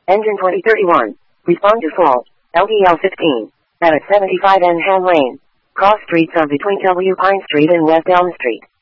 Engine 2031. Respond to fault. LDL 15. At 75 N Ham Lane. Cross streets are between W Pine Street and West Elm Street.